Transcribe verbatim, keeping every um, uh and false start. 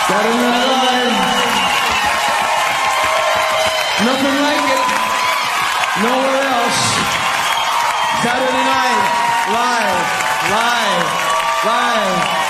Saturday Night Live. Nothing like it. Nowhere else. Saturday Night Live. Live. Live.